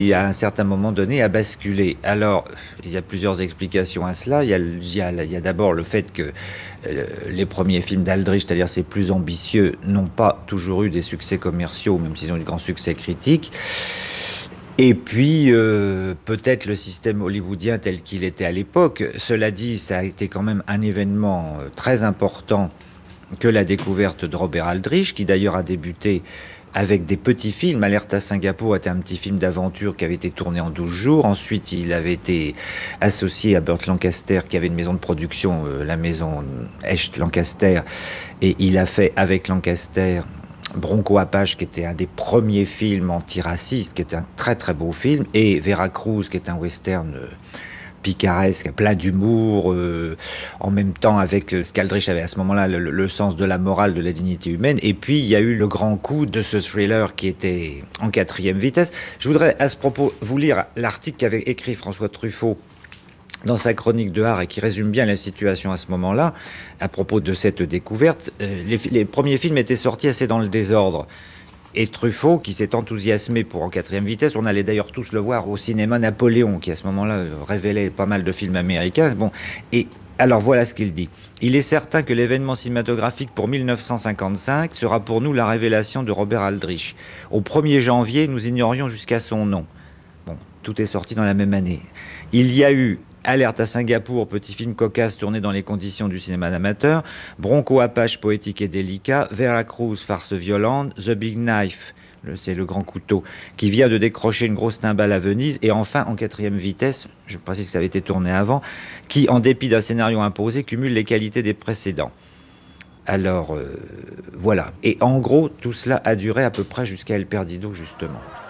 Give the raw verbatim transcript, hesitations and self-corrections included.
Et à un certain moment donné, a basculé. Alors, il y a plusieurs explications à cela. Il y a, il y a, il y a d'abord le fait que euh, les premiers films d'Aldrich, c'est-à-dire ses plus ambitieux, n'ont pas toujours eu des succès commerciaux, même s'ils ont eu de grands succès critiques. Et puis, euh, peut-être le système hollywoodien tel qu'il était à l'époque. Cela dit, ça a été quand même un événement euh, très important que la découverte de Robert Aldrich, qui d'ailleurs a débuté avec des petits films. Alerte à Singapour était un petit film d'aventure qui avait été tourné en douze jours. Ensuite, il avait été associé à Burt Lancaster, qui avait une maison de production, euh, la maison Hecht Lancaster. Et il a fait avec Lancaster Bronco Apache, qui était un des premiers films antiraciste, qui était un très très beau film, et Veracruz, qui est un western euh, picaresque, plein d'humour, euh, en même temps avec euh, ce qu'Aldrich avait à ce moment-là, le, le sens de la morale, de la dignité humaine. Et puis, il y a eu le grand coup de ce thriller qui était en quatrième vitesse. Je voudrais, à ce propos, vous lire l'article qu'avait écrit François Truffaut dans sa chronique de Art et qui résume bien la situation à ce moment-là, à propos de cette découverte. Euh, les, les premiers films étaient sortis assez dans le désordre. Et Truffaut, qui s'est enthousiasmé pour En quatrième vitesse, on allait d'ailleurs tous le voir au cinéma Napoléon, qui à ce moment-là révélait pas mal de films américains. Bon, et alors voilà ce qu'il dit. Il est certain que l'événement cinématographique pour mille neuf cent cinquante-cinq sera pour nous la révélation de Robert Aldrich. Au premier janvier, nous ignorions jusqu'à son nom. Bon, tout est sorti dans la même année. Il y a eu Alerte à Singapour, petit film cocasse tourné dans les conditions du cinéma d'amateur. Bronco Apache, poétique et délicat. Veracruz, farce violente. The Big Knife, c'est le grand couteau, qui vient de décrocher une grosse timbale à Venise. Et enfin, En quatrième vitesse, je précise que ça avait été tourné avant, qui, en dépit d'un scénario imposé, cumule les qualités des précédents. Alors, euh, voilà. Et en gros, tout cela a duré à peu près jusqu'à El Perdido, justement.